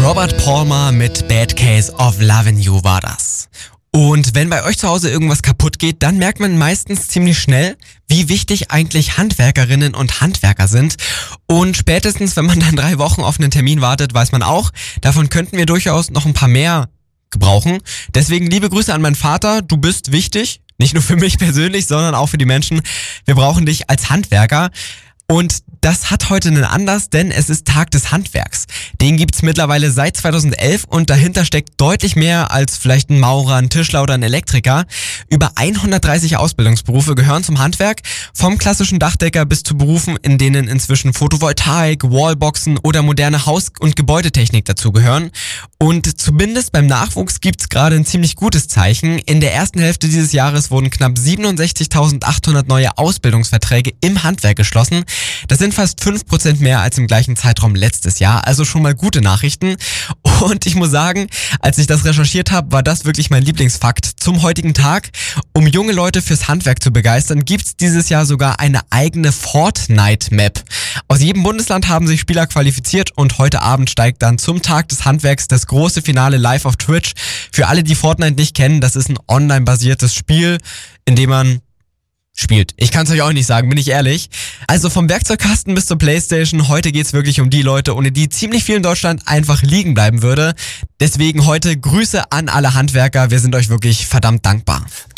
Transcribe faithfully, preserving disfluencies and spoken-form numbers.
Robert Palmer mit Bad Case of Lovin' You war das. Und wenn bei euch zu Hause irgendwas kaputt geht, dann merkt man meistens ziemlich schnell, wie wichtig eigentlich Handwerkerinnen und Handwerker sind. Und spätestens, wenn man dann drei Wochen auf einen Termin wartet, weiß man auch, davon könnten wir durchaus noch ein paar mehr gebrauchen. Deswegen liebe Grüße an meinen Vater, du bist wichtig. Nicht nur für mich persönlich, sondern auch für die Menschen. Wir brauchen dich als Handwerker. Und das hat heute einen Anlass, denn es ist Tag des Handwerks. Den gibt's mittlerweile seit zweitausendelf und dahinter steckt deutlich mehr als vielleicht ein Maurer, ein Tischler oder ein Elektriker. Über hundertdreißig Ausbildungsberufe gehören zum Handwerk, vom klassischen Dachdecker bis zu Berufen, in denen inzwischen Photovoltaik, Wallboxen oder moderne Haus- und Gebäudetechnik dazugehören. Und zumindest beim Nachwuchs gibt's gerade ein ziemlich gutes Zeichen. In der ersten Hälfte dieses Jahres wurden knapp siebenundsechzigtausendachthundert neue Ausbildungsverträge im Handwerk geschlossen. Das sind fast fünf Prozent mehr als im gleichen Zeitraum letztes Jahr, also schon mal gute Nachrichten. Und ich muss sagen, als ich das recherchiert habe, war das wirklich mein Lieblingsfakt zum heutigen Tag. Um junge Leute fürs Handwerk zu begeistern, gibt's dieses Jahr sogar eine eigene Fortnite-Map. Aus jedem Bundesland haben sich Spieler qualifiziert und heute Abend steigt dann zum Tag des Handwerks das große Finale live auf Twitch. Für alle, die Fortnite nicht kennen, das ist ein online-basiertes Spiel, in dem man spielt. Ich kann es euch auch nicht sagen, bin ich ehrlich. Also vom Werkzeugkasten bis zur Playstation, heute geht's wirklich um die Leute, ohne die ziemlich viel in Deutschland einfach liegen bleiben würde. Deswegen heute Grüße an alle Handwerker, wir sind euch wirklich verdammt dankbar.